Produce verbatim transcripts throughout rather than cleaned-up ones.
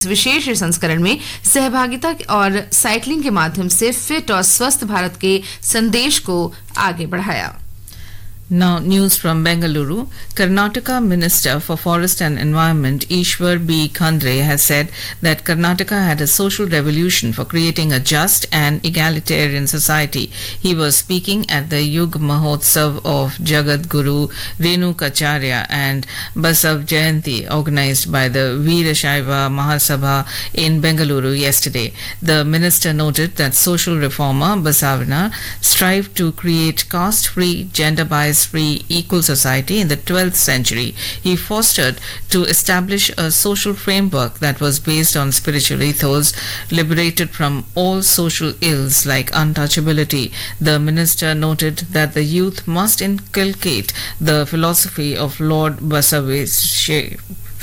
विशेष संस्करण में सहभागिता और साइकिलिंग के माध्यम से फिट और स्वस्थ भारत के संदेश को आगे बढ़ाया। Now, news from Bengaluru. Karnataka Minister for Forest and Environment, Ishwar B. Khandre, has said that Karnataka had a social revolution for creating a just and egalitarian society. He was speaking at the Yug Mahotsav of Jagat Guru Renukacharya and Basav Jayanti, organized by the Veerashaiva Mahasabha in Bengaluru yesterday. The minister noted that social reformer Basavana strived to create caste-free, gender-biased free equal society in the twelfth century. He fostered to establish a social framework that was based on spiritual ethos, liberated from all social ills like untouchability. The minister noted that the youth must inculcate the philosophy of Lord Basaveshwara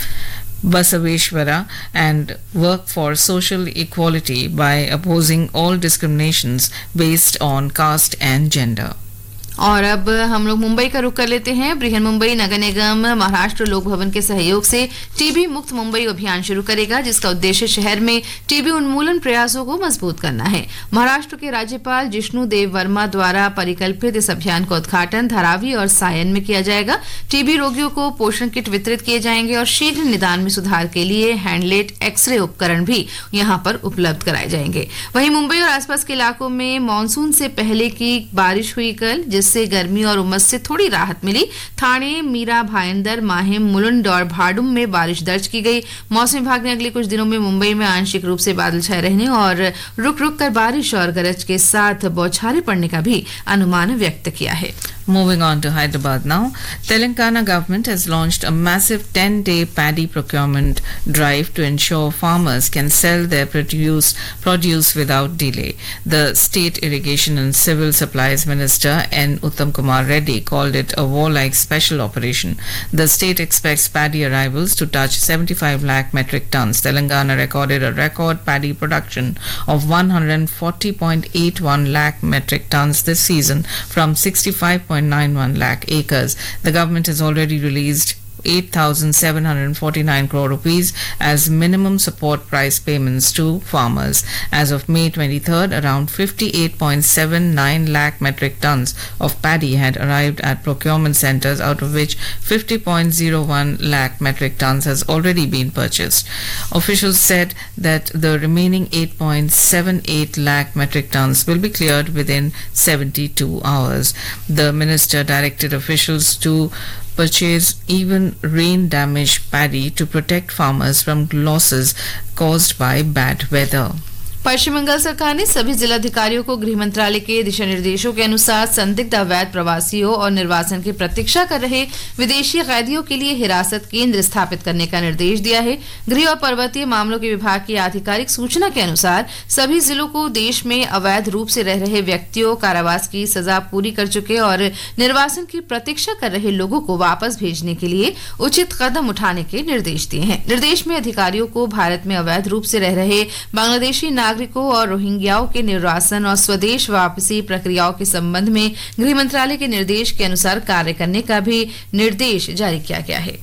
Basaveshwara and work for social equality by opposing all discriminations based on caste and gender. और अब हम लोग मुंबई का रुख कर लेते हैं। बृहन मुंबई नगर निगम महाराष्ट्र लोक भवन के सहयोग से टीबी मुक्त मुंबई अभियान शुरू करेगा, जिसका उद्देश्य शहर में टीबी उन्मूलन प्रयासों को मजबूत करना है। महाराष्ट्र के राज्यपाल जिष्णु देव वर्मा द्वारा परिकल्पित इस अभियान का उद्घाटन धारावी और सायन में किया जाएगा। टीबी रोगियों को पोषण किट वितरित किए जाएंगे और शीघ्र निदान में सुधार के लिए हैंडलेट एक्सरे उपकरण भी यहां पर उपलब्ध कराए जाएंगे। वहीं मुंबई और आसपास के इलाकों में मानसून से पहले की बारिश हुई कल, से गर्मी और उमस से थोड़ी राहत मिली। थाने, मीरा, भाईंदर, माहिम, मुलुंड और भाडुम में बारिश दर्ज की गई। मौसम विभाग ने अगले कुछ दिनों में मुंबई में आंशिक रूप से बादल छाए रहने और रुक रुक कर बारिश और गरज के साथ बौछारें पड़ने का भी अनुमान व्यक्त किया है। Moving on to Hyderabad now, Telangana government has launched a massive ten-day paddy procurement drive to ensure farmers can sell their produce, produce without delay. The State Irrigation and Civil Supplies Minister N. Uttam Kumar Reddy called it a warlike special operation. The state expects paddy arrivals to touch seventy-five lakh metric tons. Telangana recorded a record paddy production of one hundred forty point eight one lakh metric tons this season from sixty-five point nine one lakh acres. The government has already released eight thousand seven hundred forty-nine crore rupees as minimum support price payments to farmers. As of May twenty-third, around fifty-eight point seven nine lakh metric tons of paddy had arrived at procurement centers, out of which fifty point zero one lakh metric tons has already been purchased. Officials said that the remaining eight point seven eight lakh metric tons will be cleared within seventy-two hours. The minister directed officials to purchase even rain damaged paddy to protect farmers from losses caused by bad weather. पश्चिम बंगाल सरकार ने सभी जिलाधिकारियों को गृह मंत्रालय के दिशा निर्देशों के अनुसार संदिग्ध अवैध प्रवासियों और निर्वासन की प्रतीक्षा कर रहे विदेशी कैदियों के लिए हिरासत केंद्र स्थापित करने का निर्देश दिया है। गृह और पर्वतीय मामलों के विभाग की आधिकारिक सूचना के अनुसार सभी जिलों को देश में अवैध रूप से रह रहे व्यक्तियों, कारावास की सजा पूरी कर चुके और निर्वासन की प्रतीक्षा कर रहे लोगों को वापस भेजने के लिए उचित कदम उठाने के निर्देश दिए हैं। निर्देश में अधिकारियों को भारत में अवैध रूप से रह रहे बांग्लादेशी नागरिकों और रोहिंग्याओं के निर्वासन और स्वदेश वापसी प्रक्रियाओं के संबंध में गृह मंत्रालय के निर्देश के अनुसार कार्य करने का भी निर्देश जारी किया गया है।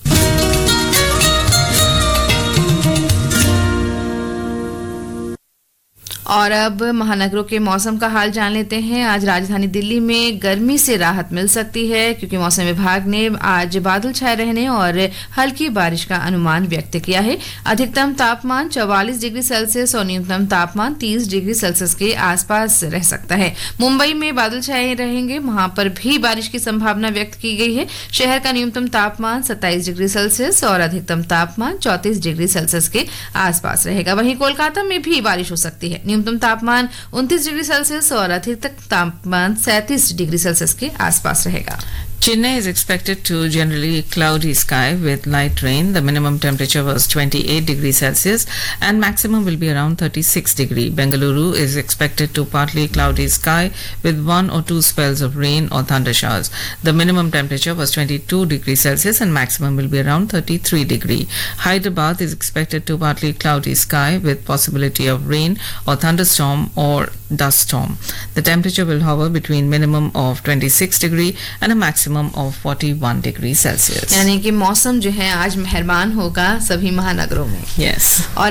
और अब महानगरों के मौसम का हाल जान लेते हैं। आज राजधानी दिल्ली में गर्मी से राहत मिल सकती है, क्योंकि मौसम विभाग ने आज बादल छाए रहने और हल्की बारिश का अनुमान व्यक्त किया है। अधिकतम तापमान चौवालीस डिग्री सेल्सियस और न्यूनतम तापमान तीस डिग्री सेल्सियस के आसपास रह सकता है। मुंबई में बादल छाए रहेंगे, वहां पर भी बारिश की संभावना व्यक्त की गई है। शहर का न्यूनतम तापमान सत्ताईस डिग्री सेल्सियस और अधिकतम तापमान चौंतीस डिग्री सेल्सियस के आसपास रहेगा। वहीं कोलकाता में भी बारिश हो सकती है। न्यूनतम तापमान उनतीस डिग्री सेल्सियस और अधिकतम तापमान सैंतीस डिग्री सेल्सियस के आसपास रहेगा। Chennai is expected to generally cloudy sky with light rain. The minimum temperature was twenty-eight degrees Celsius and maximum will be around thirty-six degrees. Bengaluru is expected to partly cloudy sky with one or two spells of rain or thunder showers. The minimum temperature was twenty-two degrees Celsius and maximum will be around thirty-three degrees. Hyderabad is expected to partly cloudy sky with possibility of rain or thunderstorm or dust storm. The temperature will hover between minimum of twenty-six degrees and a maximum maximum of forty-one degrees Celsius. यानी कि मौसम जो है आज मेहरबान होगा सभी महानगरों में. Yes. और